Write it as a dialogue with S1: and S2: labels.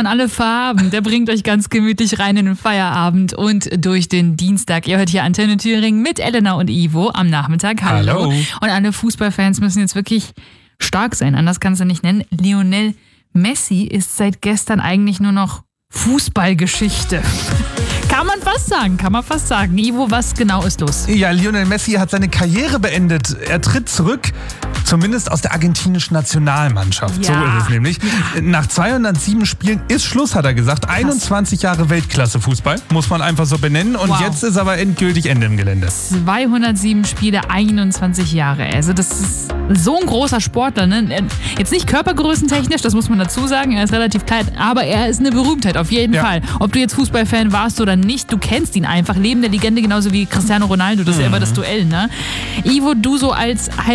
S1: von alle Farben. Der bringt euch ganz gemütlich rein in den Feierabend und durch den Dienstag. Ihr hört hier Antenne Thüringen mit Elena und Ivo am Nachmittag. Hallo. Und alle Fußballfans müssen jetzt wirklich stark sein. Anders kannst du nicht nennen. Lionel Messi ist seit gestern eigentlich nur noch Fußballgeschichte. Kann man fast sagen. Ivo, was genau ist los?
S2: Ja, Lionel Messi hat seine Karriere beendet. Er tritt zurück, zumindest aus der argentinischen Nationalmannschaft.
S1: Ja.
S2: So ist es nämlich. Nach 207 Spielen ist Schluss, hat er gesagt. 21 Jahre Weltklasse-Fußball, muss man einfach so benennen. Und jetzt ist aber endgültig Ende im Gelände.
S1: 207 Spiele, 21 Jahre. Also das ist so ein großer Sportler. Ne? Jetzt nicht körpergrößentechnisch, das muss man dazu sagen. Er ist relativ klein, aber er ist eine Berühmtheit auf jeden Fall. Ob du jetzt Fußballfan warst oder nicht, du kennst ihn einfach. Lebende Legende, genauso wie Cristiano Ronaldo. Das ist ja immer das Duell. Ne? Ivo, du so als